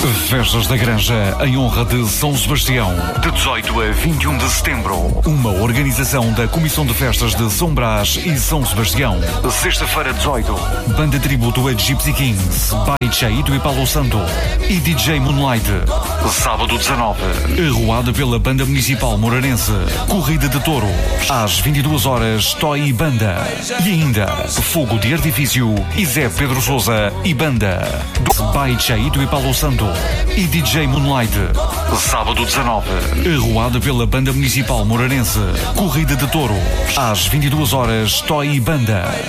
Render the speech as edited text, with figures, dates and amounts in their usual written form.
Festas da Granja em honra de São Sebastião, de 18 a 21 de setembro. Uma organização da Comissão de Festas de São Brás e São Sebastião. Sexta-feira 18, banda tributo a Gypsy Kings, Baixaíto e Palo Santo e DJ Moonlight. Sábado 19, arruada pela Banda Municipal Moranense, Corrida de Touros, às 22 horas, Toy e Banda. E ainda, Fogo de Artifício e Zé Pedro Sousa e Banda. Baixaíto e Palo Santo e DJ Moonlight. Sábado 19, arruada pela Banda Municipal Moranense, Corrida de Touros, às 22 horas, Toy e Banda.